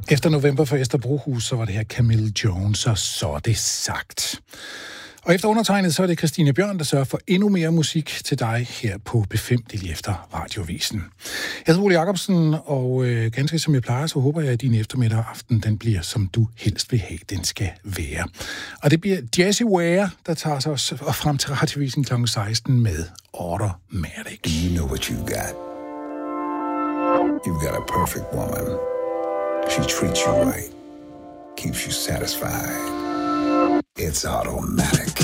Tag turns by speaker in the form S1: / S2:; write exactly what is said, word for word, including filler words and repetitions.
S1: Efter november for Esther Brohus, så var det her Camille Jones, og så er det sagt. Og efter undertegnet, så er det Christine Bjørn, der sørger for endnu mere musik til dig her på B fem lige efter Radiovisen. Jeg hedder Ole Jacobsen, og øh, ganske som jeg plejer, så håber jeg, at din eftermiddag og aften, den bliver, som du helst vil have, den skal være. Og det bliver Jessie Ware, der tager sig os frem til Radiovisen klokken seksten med Automatic.
S2: You know what you got. You've got a perfect woman. She treats you right, keeps you satisfied. It's Automatic.